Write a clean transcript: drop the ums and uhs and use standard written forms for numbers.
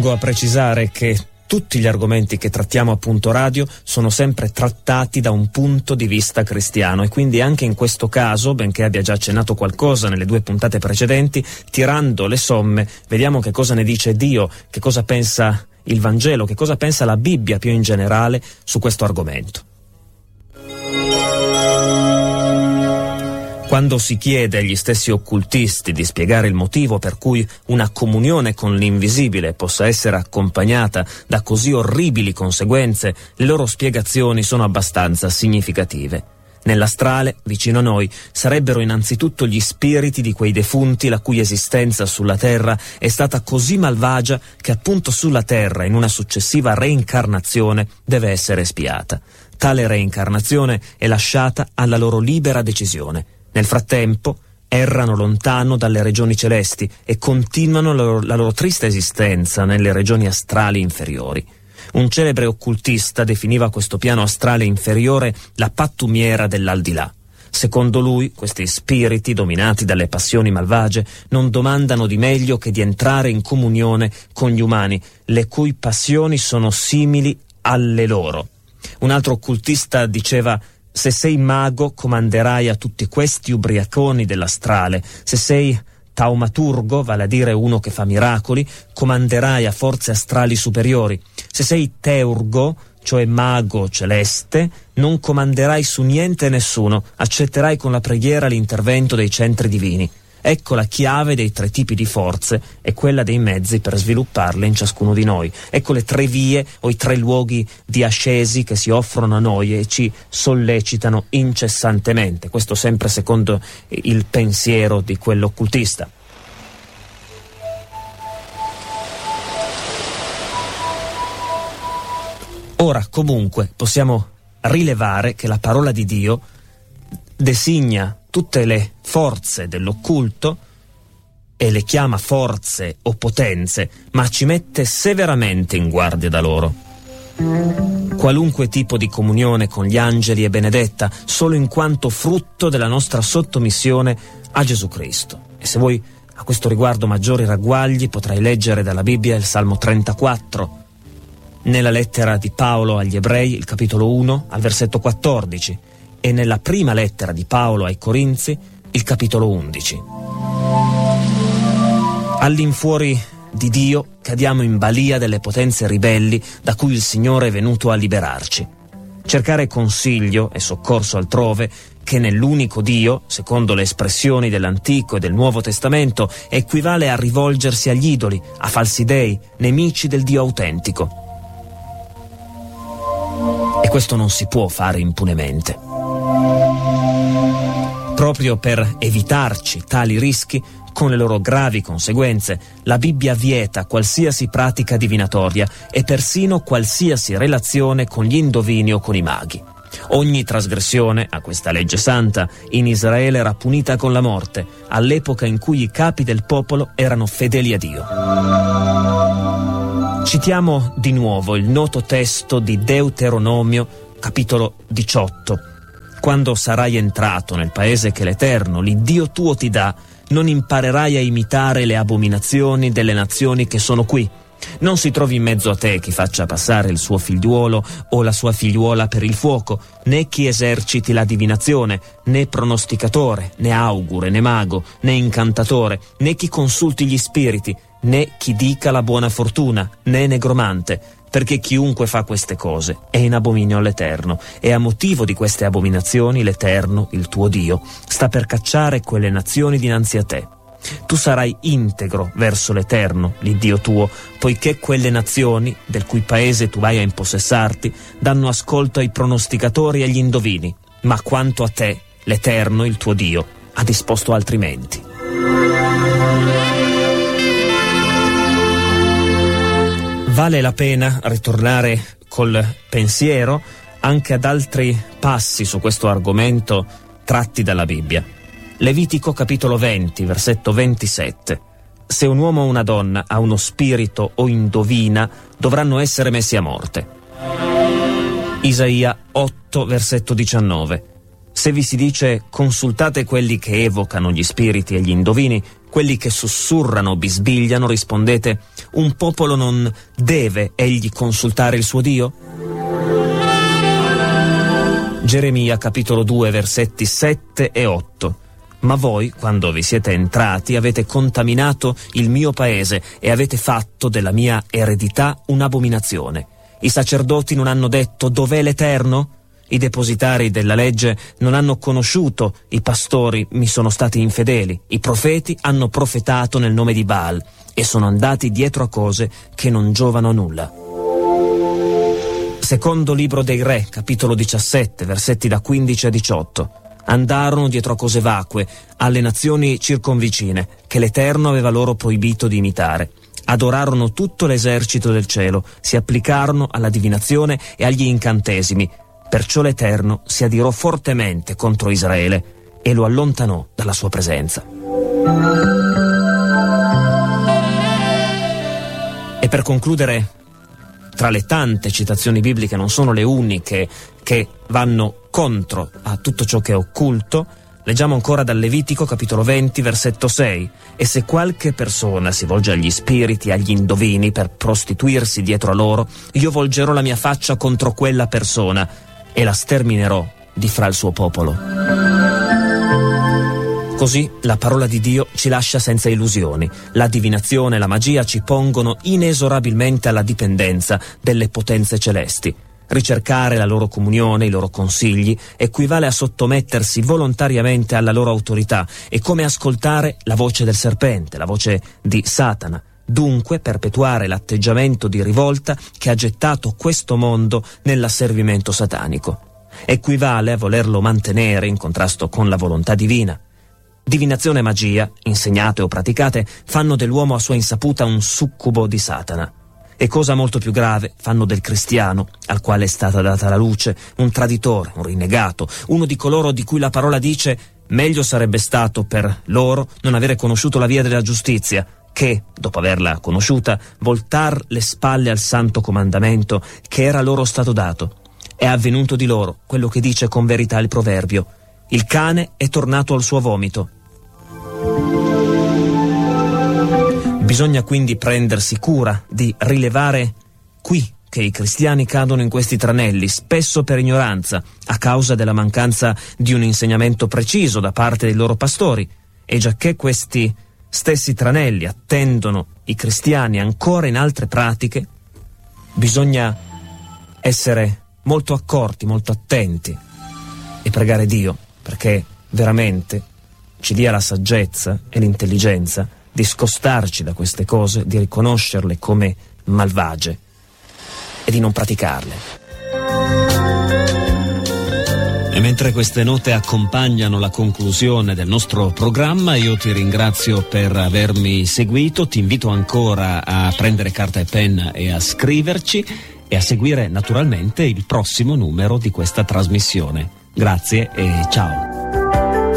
Tengo a precisare che tutti gli argomenti che trattiamo a Punto Radio sono sempre trattati da un punto di vista cristiano, e quindi anche in questo caso, benché abbia già accennato qualcosa nelle 2 puntate precedenti, tirando le somme vediamo che cosa ne dice Dio, che cosa pensa il Vangelo, che cosa pensa la Bibbia più in generale su questo argomento. Quando si chiede agli stessi occultisti di spiegare il motivo per cui una comunione con l'invisibile possa essere accompagnata da così orribili conseguenze, le loro spiegazioni sono abbastanza significative. Nell'astrale, vicino a noi, sarebbero innanzitutto gli spiriti di quei defunti la cui esistenza sulla Terra è stata così malvagia che appunto sulla Terra, in una successiva reincarnazione, deve essere espiata. Tale reincarnazione è lasciata alla loro libera decisione. Nel frattempo errano lontano dalle regioni celesti e continuano la loro triste esistenza nelle regioni astrali inferiori. Un celebre occultista definiva questo piano astrale inferiore la pattumiera dell'aldilà. Secondo lui, questi spiriti, dominati dalle passioni malvagie, non domandano di meglio che di entrare in comunione con gli umani, le cui passioni sono simili alle loro. Un altro occultista diceva: se sei mago comanderai a tutti questi ubriaconi dell'astrale, se sei taumaturgo, vale a dire uno che fa miracoli, comanderai a forze astrali superiori. Se sei teurgo, cioè mago celeste, non comanderai su niente e nessuno, accetterai con la preghiera l'intervento dei centri divini. Ecco la chiave dei 3 tipi di forze e quella dei mezzi per svilupparle in ciascuno di noi. Ecco le 3 vie o i 3 luoghi di ascesi che si offrono a noi e ci sollecitano incessantemente. Questo sempre secondo il pensiero di quell'occultista. Ora, comunque, possiamo rilevare che la parola di Dio designa tutte le forze dell'occulto e le chiama forze o potenze, ma ci mette severamente in guardia da loro. Qualunque tipo di comunione con gli angeli è benedetta solo in quanto frutto della nostra sottomissione a Gesù Cristo. E se vuoi a questo riguardo maggiori ragguagli potrai leggere dalla Bibbia il Salmo 34, nella lettera di Paolo agli Ebrei, il capitolo 1, al versetto 14, e nella prima lettera di Paolo ai Corinzi, il capitolo 11. All'infuori di Dio cadiamo in balia delle potenze ribelli da cui il Signore è venuto a liberarci. Cercare consiglio e soccorso altrove che nell'unico Dio, secondo le espressioni dell'Antico e del Nuovo Testamento, equivale a rivolgersi agli idoli, a falsi dei, nemici del Dio autentico. E questo non si può fare impunemente. Proprio per evitarci tali rischi, con le loro gravi conseguenze, la Bibbia vieta qualsiasi pratica divinatoria e persino qualsiasi relazione con gli indovini o con i maghi. Ogni trasgressione a questa legge santa in Israele era punita con la morte, all'epoca in cui i capi del popolo erano fedeli a Dio. Citiamo di nuovo il noto testo di Deuteronomio, capitolo 18. Quando sarai entrato nel paese che l'Eterno, l'Iddio tuo, ti dà, non imparerai a imitare le abominazioni delle nazioni che sono qui. Non si trovi in mezzo a te chi faccia passare il suo figliuolo o la sua figliuola per il fuoco, né chi eserciti la divinazione, né pronosticatore, né augure, né mago, né incantatore, né chi consulti gli spiriti, né chi dica la buona fortuna, né negromante, perché chiunque fa queste cose è in abominio all'Eterno, e a motivo di queste abominazioni l'Eterno, il tuo Dio, sta per cacciare quelle nazioni dinanzi a te. Tu sarai integro verso l'Eterno, l'Iddio tuo, poiché quelle nazioni, del cui paese tu vai a impossessarti, danno ascolto ai pronosticatori e agli indovini, ma quanto a te, l'Eterno, il tuo Dio, ha disposto altrimenti. Vale la pena ritornare col pensiero anche ad altri passi su questo argomento tratti dalla Bibbia. Levitico capitolo 20, versetto 27. Se un uomo o una donna ha uno spirito o indovina, dovranno essere messi a morte. Isaia 8, versetto 19. Se vi si dice consultate quelli che evocano gli spiriti e gli indovini, quelli che sussurrano o bisbigliano, rispondete un popolo non deve egli consultare il suo Dio? Geremia capitolo 2 versetti 7 e 8. Ma voi, quando vi siete entrati, avete contaminato il mio paese e avete fatto della mia eredità un'abominazione. I sacerdoti non hanno detto: dov'è l'Eterno? I depositari della legge non hanno conosciuto, i pastori mi sono stati infedeli, i profeti hanno profetato nel nome di Baal e sono andati dietro a cose che non giovano a nulla. Secondo libro dei Re, capitolo 17, versetti da 15 a 18. Andarono dietro a cose vacue, alle nazioni circonvicine, che l'Eterno aveva loro proibito di imitare. Adorarono tutto l'esercito del cielo, si applicarono alla divinazione e agli incantesimi. Perciò l'Eterno si adirò fortemente contro Israele e lo allontanò dalla sua presenza. E per concludere, tra le tante citazioni bibliche, non sono le uniche che vanno contro a tutto ciò che è occulto, leggiamo ancora dal Levitico capitolo 20 versetto 6: e se qualche persona si volge agli spiriti e agli indovini per prostituirsi dietro a loro, io volgerò la mia faccia contro quella persona e la sterminerò di fra il suo popolo. Così la parola di Dio ci lascia senza illusioni. La divinazione e la magia ci pongono inesorabilmente alla dipendenza delle potenze celesti. Ricercare la loro comunione, i loro consigli, equivale a sottomettersi volontariamente alla loro autorità, è come ascoltare la voce del serpente, la voce di Satana. Dunque perpetuare l'atteggiamento di rivolta che ha gettato questo mondo nell'asservimento satanico. Equivale a volerlo mantenere in contrasto con la volontà divina. Divinazione e magia, insegnate o praticate, fanno dell'uomo a sua insaputa un succubo di Satana. E cosa molto più grave, fanno del cristiano, al quale è stata data la luce, un traditore, un rinnegato, uno di coloro di cui la parola dice: meglio sarebbe stato per loro non avere conosciuto la via della giustizia, che, dopo averla conosciuta, voltar le spalle al santo comandamento che era loro stato dato. È avvenuto di loro quello che dice con verità il proverbio: il cane è tornato al suo vomito. Bisogna quindi prendersi cura di rilevare qui che i cristiani cadono in questi tranelli, spesso per ignoranza, a causa della mancanza di un insegnamento preciso da parte dei loro pastori, e giacché questi stessi tranelli attendono i cristiani ancora in altre pratiche, bisogna essere molto accorti, molto attenti e pregare Dio perché veramente ci dia la saggezza e l'intelligenza di scostarci da queste cose, di riconoscerle come malvagie e di non praticarle. E mentre queste note accompagnano la conclusione del nostro programma, io ti ringrazio per avermi seguito, ti invito ancora a prendere carta e penna e a scriverci e a seguire naturalmente il prossimo numero di questa trasmissione. Grazie e ciao.